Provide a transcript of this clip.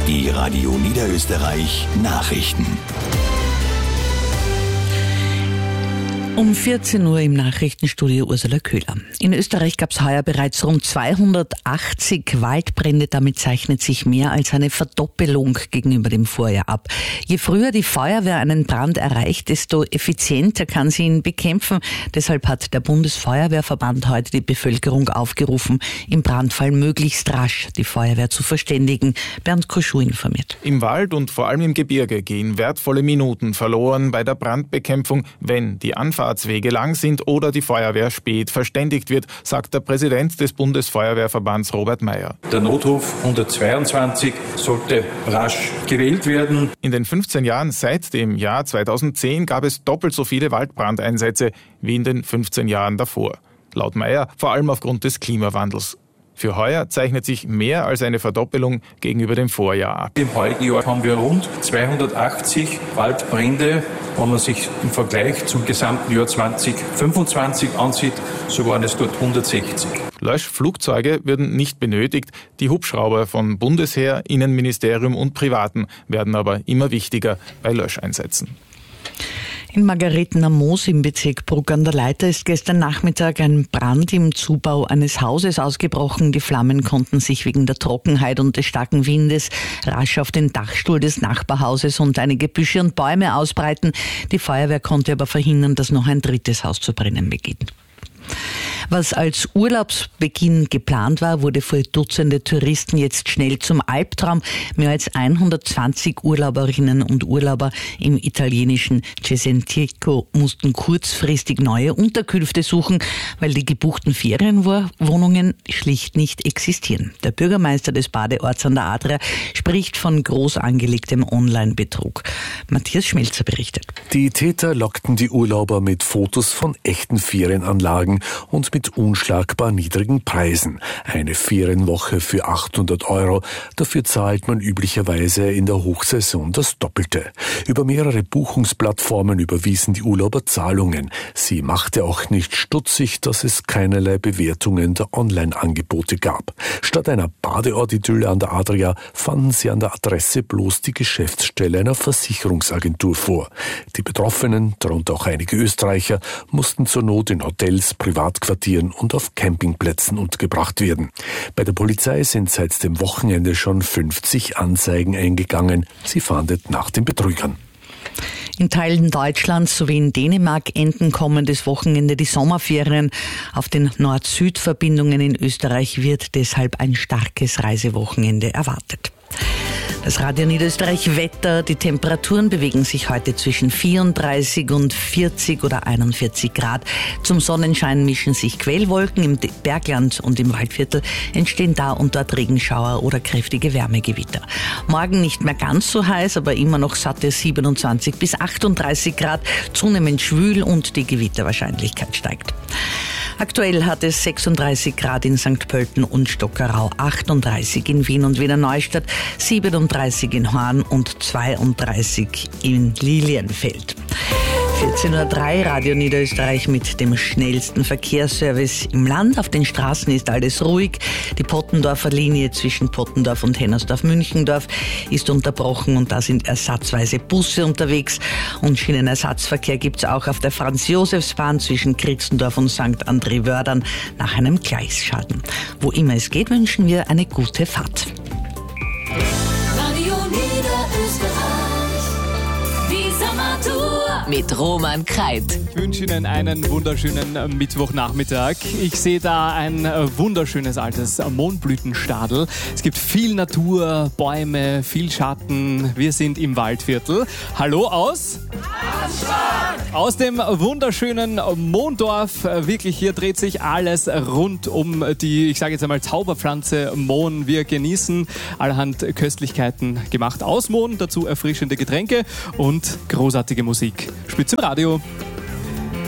Die Radio Niederösterreich Nachrichten. Um 14 Uhr im Nachrichtenstudio Ursula Köhler. In Österreich gab es heuer bereits rund 280 Waldbrände. Damit zeichnet sich mehr als eine Verdoppelung gegenüber dem Vorjahr ab. Je früher die Feuerwehr einen Brand erreicht, desto effizienter kann sie ihn bekämpfen. Deshalb hat der Bundesfeuerwehrverband heute die Bevölkerung aufgerufen, im Brandfall möglichst rasch die Feuerwehr zu verständigen. Bernd Koschuh informiert. Im Wald und vor allem im Gebirge gehen wertvolle Minuten verloren bei der Brandbekämpfung, wenn die Anfahrtswege lang sind oder die Feuerwehr spät verständigt wird, sagt der Präsident des Bundesfeuerwehrverbands Robert Meyer. Der Notruf 122 sollte rasch gewählt werden. In den 15 Jahren seit dem Jahr 2010 gab es doppelt so viele Waldbrandeinsätze wie in den 15 Jahren davor. Laut Meyer vor allem aufgrund des Klimawandels. Für heuer zeichnet sich mehr als eine Verdoppelung gegenüber dem Vorjahr ab. Im heutigen Jahr haben wir rund 280 Waldbrände. Wenn man sich im Vergleich zum gesamten Jahr 2025 ansieht, so waren es dort 160. Löschflugzeuge würden nicht benötigt. Die Hubschrauber von Bundesheer, Innenministerium und Privaten werden aber immer wichtiger bei Löscheinsätzen. In Margareten am Moos im Bezirk Bruck an der Leiter ist gestern Nachmittag ein Brand im Zubau eines Hauses ausgebrochen. Die Flammen konnten sich wegen der Trockenheit und des starken Windes rasch auf den Dachstuhl des Nachbarhauses und einige Büsche und Bäume ausbreiten. Die Feuerwehr konnte aber verhindern, dass noch ein drittes Haus zu brennen beginnt. Was als Urlaubsbeginn geplant war, wurde für Dutzende Touristen jetzt schnell zum Albtraum. Mehr als 120 Urlauberinnen und Urlauber im italienischen Cesentico mussten kurzfristig neue Unterkünfte suchen, weil die gebuchten Ferienwohnungen schlicht nicht existieren. Der Bürgermeister des Badeorts an der Adria spricht von groß angelegtem Online-Betrug. Matthias Schmelzer berichtet. Die Täter lockten die Urlauber mit Fotos von echten Ferienanlagen und mit unschlagbar niedrigen Preisen. Eine Ferienwoche für 800 €. Dafür zahlt man üblicherweise in der Hochsaison das Doppelte. Über mehrere Buchungsplattformen überwiesen die Urlauber Zahlungen. Sie machte auch nicht stutzig, dass es keinerlei Bewertungen der Online-Angebote gab. Statt einer Badeort-Idylle an der Adria fanden sie an der Adresse bloß die Geschäftsstelle einer Versicherungsagentur vor. Die Betroffenen, darunter auch einige Österreicher, mussten zur Not in Hotels, Privatquartieren und auf Campingplätzen untergebracht werden. Bei der Polizei sind seit dem Wochenende schon 50 Anzeigen eingegangen. Sie fahndet nach den Betrügern. In Teilen Deutschlands sowie in Dänemark enden kommendes Wochenende die Sommerferien. Auf den Nord-Süd-Verbindungen in Österreich wird deshalb ein starkes Reisewochenende erwartet. Das Radio Niederösterreich Wetter. Die Temperaturen bewegen sich heute zwischen 34 und 40 oder 41 Grad. Zum Sonnenschein mischen sich Quellwolken. Im Bergland und im Waldviertel entstehen da und dort Regenschauer oder kräftige Wärmegewitter. Morgen nicht mehr ganz so heiß, aber immer noch satte 27 bis 38 Grad. Zunehmend schwül und die Gewitterwahrscheinlichkeit steigt. Aktuell hat es 36 Grad in St. Pölten und Stockerau, 38 in Wien und Wiener Neustadt, 37 in Horn und 32 in Lilienfeld. 14:03 Uhr, Radio Niederösterreich mit dem schnellsten Verkehrsservice im Land. Auf den Straßen ist alles ruhig. Die Pottendorfer Linie zwischen Pottendorf und Hennersdorf-Münchendorf ist unterbrochen und da sind ersatzweise Busse unterwegs. Und Schienenersatzverkehr gibt es auch auf der Franz-Josefs-Bahn zwischen Kritzendorf und St. André-Wördern nach einem Gleisschaden. Wo immer es geht, wünschen wir eine gute Fahrt. Radio Niederösterreich, die Sommertour mit Roman Kreit. Ich wünsche Ihnen einen wunderschönen Mittwochnachmittag. Ich sehe da ein wunderschönes altes Mohnblütenstadel. Es gibt viel Natur, Bäume, viel Schatten. Wir sind im Waldviertel. Hallo aus dem wunderschönen Mohndorf. Wirklich, hier dreht sich alles rund um die, ich sage jetzt einmal, Zauberpflanze Mohn. Wir genießen allerhand Köstlichkeiten gemacht aus Mohn, dazu erfrischende Getränke und großartige Musik. Spitze im Radio.